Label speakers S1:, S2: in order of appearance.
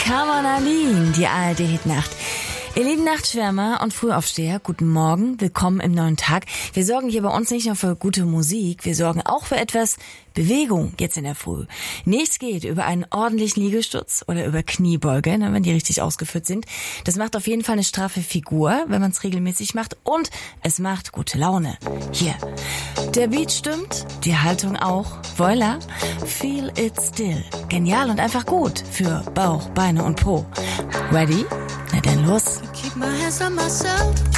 S1: Come on Aline, die ARD-Hitnacht. Ihr lieben Nachtschwärmer und Frühaufsteher, guten Morgen, willkommen im neuen Tag. Wir sorgen hier bei uns nicht nur für gute Musik, wir sorgen auch für etwas Bewegung jetzt in der Früh. Nichts geht über einen ordentlichen Liegestütz oder über Kniebeuge, wenn die richtig ausgeführt sind. Das macht auf jeden Fall eine straffe Figur, wenn man es regelmäßig macht, und es macht gute Laune. Hier, der Beat stimmt, die Haltung auch. Voila, feel it still. Genial und einfach gut für Bauch, Beine und Po. Ready? Na dann los.
S2: Keep my hands on myself.